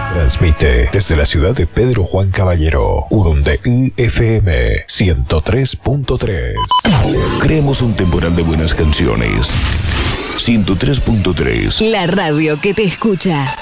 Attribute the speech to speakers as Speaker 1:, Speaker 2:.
Speaker 1: Transmite desde la ciudad de Pedro Juan Caballero, Urundeí FM 103.3.
Speaker 2: Creemos un temporal de buenas canciones. 103.3.
Speaker 3: La radio que te escucha.